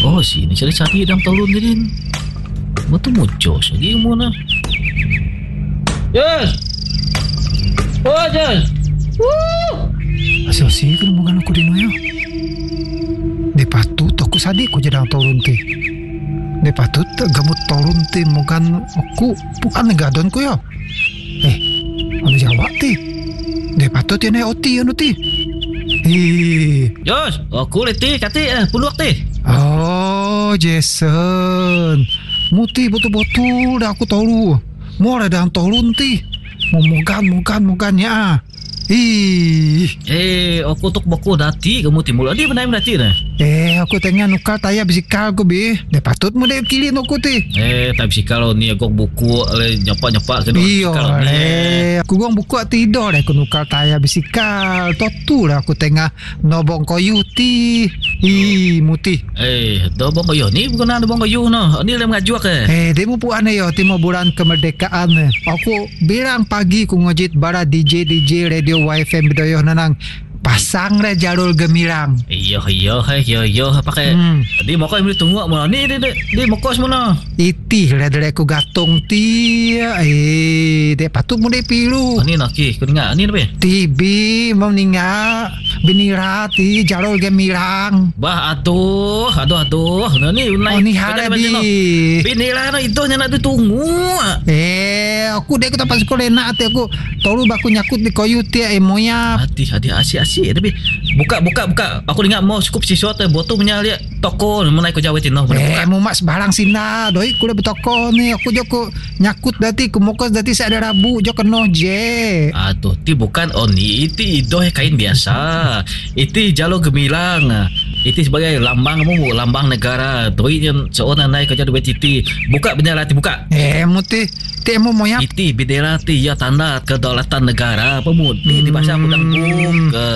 Oh, sini cari-cari dalam tolong din. Betul muncul lagi mana? Yes. Oh, yes. Asyik kan bukan aku dino ya. De patut aku sadik ko jadi tolong ti. De patut gamut tolong ti bukan aku bukan gadon ko ya. Anu jawab ti. De patut ya na oti anu ti. Yes, aku leti kati puluh ti. Oh, Jason. Muti betul-betul dah aku tahu. Mau ada dalam tolong ti. Mukan-mukannya. Aku tuk baku dati kamu timbul adi benai dati dah. Aku tengah nukar tayar bisikal ko be. De patut mo de kili aku ti. Tak bisikal ni aku buku nyepak-nyepak kena. Iyo, aku gong buku tidur aku nukar tayar bisikal. Totu lah aku tengah nobong koyu ti. Muti. Dobong koyu ni bukan ada bong koyu no. Ni lem ngajuak demo pu ane yo timo bulan kemerdekaan. Aku bilang pagi ku ngojit bara DJ radio YFM bidoyo nanang pasang re jalur gemilang. Iyo pakai. Di moko yang tunggu mo ni di moko semua. Iti le ku gatung ti. De patut mo de pilu. Ni naki ku ninga ni be. Tibi mau ninga binirati jalur gemilang. Bah aduh. Ni unai. Ni harabi. Binila no itu nya nak ditunggu. Aku dek tempat sekolah nak aku tolu baku nyakut di koyu ti moya. Hati asyik tapi buka aku ingat mau cukup sesuatu botol punya lihat toko menai ko jawatin no mau mas barang sina doi ku le toko ni aku joko nyakut dati ku mokos dati saya ada rabu joko no je ti bukan ni itu kain biasa itu jalur gemilang itu sebagai lambang negara doi yang seorang naik kerja duit titi buka bendera ti buka muti temu moya itu bendera ti ya tanda kedaulatan negara pemudi di bahasa Putanggung ke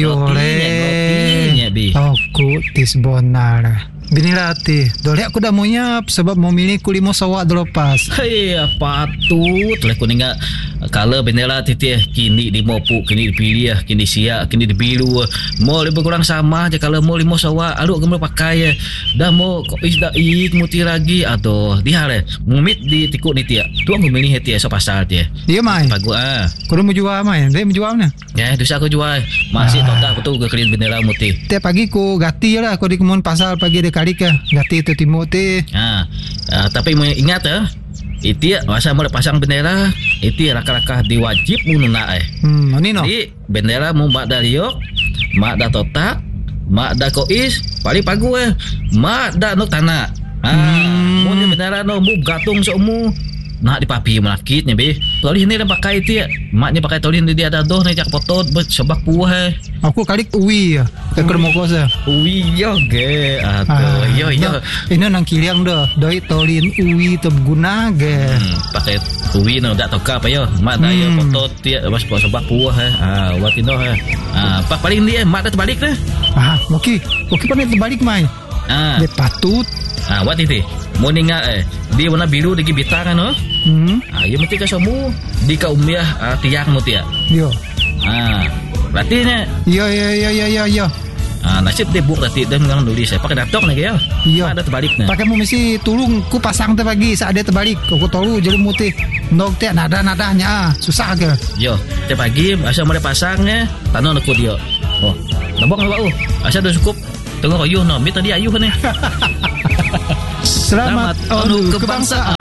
Rotinya bi. Aku tis bonar. Binirati, dole aku dah mau nyap sebab mau milih kulimo sawak dropas. Patut lah aku ninga kalau bendera titih kini di mopu kini dipilih kini siap kini dibilu mau lebih kurang sama aja kalau mau limo sawak alu kamu pakai dah mau kok dah muti lagi atau dia le mumit di tikuk ni tia tuang aku milih tia so pasal tia dia mai bagus kau mau jual mai dia mau jual mana dosa aku jual masih tak betul ke klien bendera muti tiap pagi ku gati lah aku di kemun pasal pagi de kali ke gati itu Timoti tapi ingat itu masa mau pasang bendera itu rakah-rakah diwajib mununa ini no di bendera mau mak dari yok mak dah totak mak dah kois paling pagu mak dah no tanah mau bendera no mu gatung seumu nak dipapi melakitnya be tolin ni dah pakai itu maknya pakai tolin dia ada doh ni jak potot sebab puah aku kali uwi ke kermo kosa uwi yo ge yo ini nang kiliang dah doi tolin uwi terguna ge pakai uwi no dak toka apa yo mak dah yo potot dia sebab puah buat itu pak paling dia mak dah terbalik dah oke pandai terbalik mai dia patut buat itu mau ninga dia warna biru degi bitang no ya mesti ka semua di ka umiah tiang mo tia yo berarti nya yo nasib dia buk berarti dan ngang nulis saya pakai datok lagi ya ada terbalik nah pakai mau mesti tulung ku pasang te pagi saat dia terbalik aku tahu jadi muti nok te nada-nadanya susah ke yo te pagi asal mau pasangnya tanah aku dia nabok asal dah cukup tengok ayuh no mi tadi ayuh ni Selamat Anu Kebangsaan.